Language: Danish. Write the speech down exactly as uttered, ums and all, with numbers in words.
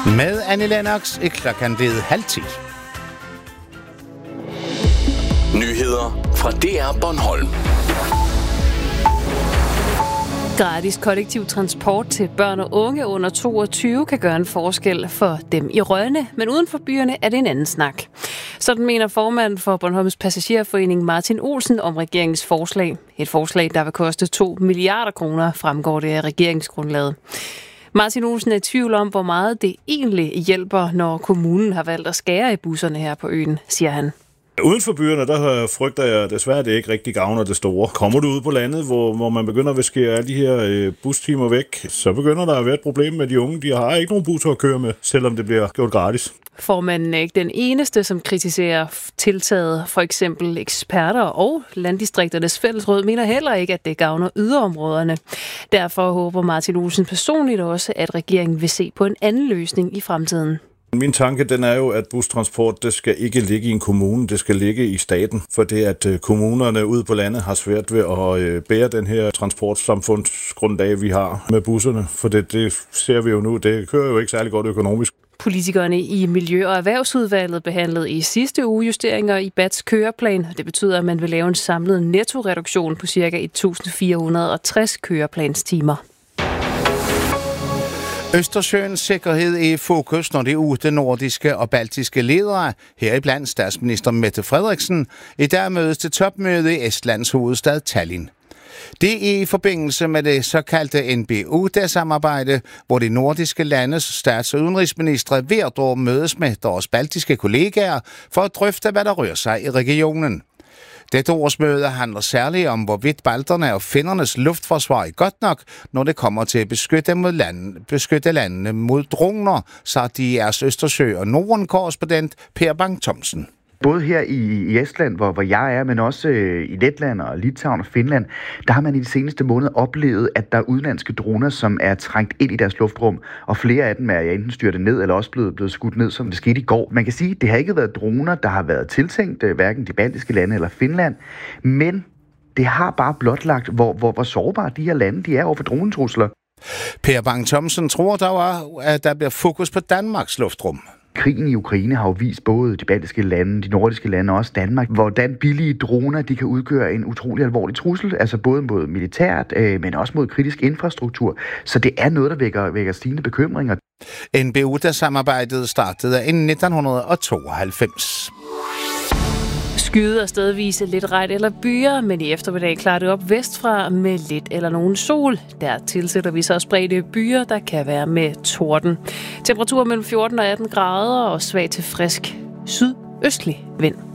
Med Annie Lennox er klokken ved halv ti. Nyheder fra D R Bornholm. Gratis kollektiv transport til børn og unge under toogtyve kan gøre en forskel for dem i Rønne, men uden for byerne er det en anden snak. Sådan mener formanden for Bornholms Passagerforening Martin Olsen om regeringens forslag. Et forslag, der vil koste to milliarder kroner, fremgår det af regeringsgrundlaget. Martin Olsen er i tvivl om, hvor meget det egentlig hjælper, når kommunen har valgt at skære i busserne her på øen, siger han. Uden for byerne, der frygter jeg desværre, at det ikke rigtig gavner det store. Kommer du ud på landet, hvor, hvor man begynder at skære alle de her øh, bustimer væk, så begynder der at være et problem med de unge. De har ikke nogen busser at køre med, selvom det bliver gjort gratis. Formanden er ikke den eneste, som kritiserer tiltaget. For eksempel eksperter og Landdistrikternes Fællesråd mener heller ikke, at det gavner yderområderne. Derfor håber Martin Olsen personligt også, at regeringen vil se på en anden løsning i fremtiden. Min tanke, den er jo, at bustransport, det skal ikke ligge i en kommune, det skal ligge i staten, for det at kommunerne ude på landet har svært ved at bære den her transportsamfundsgrundlag, vi har med busserne, for det, det ser vi jo nu, det kører jo ikke særlig godt økonomisk. Politikerne i Miljø- og Erhvervsudvalget behandlede i sidste uge justeringer i B A T's køreplan. Det betyder, at man vil lave en samlet nettoreduktion på ca. et tusind fire hundrede og tres køreplanstimer. Østersøens sikkerhed er i fokus, når de otte nordiske og baltiske ledere, heriblandt statsminister Mette Frederiksen, i dag mødes til topmøde i Estlands hovedstad Tallinn. Det er i forbindelse med det såkaldte N B U D-samarbejde, hvor de nordiske landes stats- og udenrigsministre hvert år mødes med deres baltiske kollegaer for at drøfte, hvad der rører sig i regionen. Dette årsmøde handler særligt om, hvorvidt balterne og finnernes luftforsvar er godt nok, når det kommer til at beskytte, mod land, beskytte landene mod droner, sagde D R's Østersø- og Norden-korrespondent Per Bang-Thomsen. Både her i, i Estland, hvor, hvor jeg er, men også øh, i Letland og Litauen og Finland, der har man i de seneste måneder oplevet, at der er udenlandske droner, som er trængt ind i deres luftrum, og flere af dem er enten styrtet ned eller også blevet, blevet skudt ned, som det skete i går. Man kan sige, at det har ikke været droner, der har været tiltænkt, øh, hverken de baltiske lande eller Finland, men det har bare blotlagt, hvor, hvor, hvor sårbare de her lande de er over for dronetrusler. Per Bang-Thomsen tror dog, at der bliver fokus på Danmarks luftrum. Krigen i Ukraine har jo vist både de baltiske lande, de nordiske lande og også Danmark, hvordan billige droner de kan udgøre en utrolig alvorlig trussel, altså både mod militært, øh, men også mod kritisk infrastruktur. Så det er noget, der vækker, vækker stigende bekymringer. N B U D-samarbejdet startede i nitten tooghalvfems. Skyde og stedvise lidt regn eller byer, men i eftermiddag klarer det op vestfra med lidt eller nogen sol. Der tilsætter vi så spredte byer, der kan være med torden. Temperatur mellem fjorten og atten grader og svag til frisk sydøstlig vind.